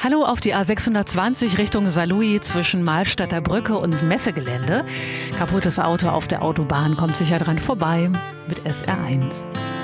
Hallo auf die A620 Richtung Saarlouis zwischen Mahlstadter Brücke und Messegelände. Kaputtes Auto auf der Autobahn, kommt sicher dran vorbei mit SR1.